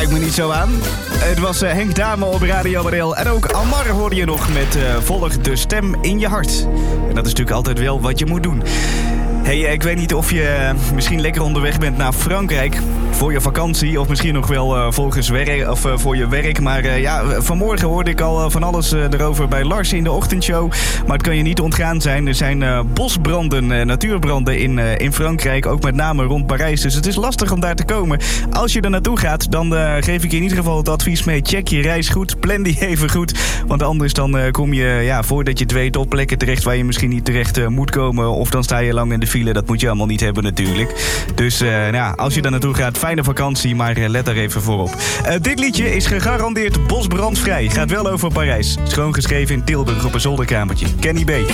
Kijk me niet zo aan. Het was Henk Dame op Radio Bril. En ook Amar hoorde je nog met Volg de stem in je hart. En dat is natuurlijk altijd wel wat je moet doen. Hey, ik weet niet of je misschien lekker onderweg bent naar Frankrijk voor je vakantie. Of misschien nog wel volgens werk of voor je werk. Maar vanmorgen hoorde ik al van alles erover bij Lars in de ochtendshow. Maar het kan je niet ontgaan zijn. Er zijn bosbranden, natuurbranden in Frankrijk. Ook met name rond Parijs. Dus het is lastig om daar te komen. Als je er naartoe gaat, dan geef ik je in ieder geval het advies mee. Check je reis goed. Plan die even goed. Want anders dan kom je, voordat je het weet, op plekken terecht waar je misschien niet terecht moet komen. Of dan sta je lang in de file. Dat moet je allemaal niet hebben natuurlijk. Dus als je daar naartoe gaat, fijne vakantie, maar let daar even voor op. Dit liedje is gegarandeerd bosbrandvrij. Gaat wel over Parijs. Schoongeschreven in Tilburg op een zolderkamertje. Kenny B.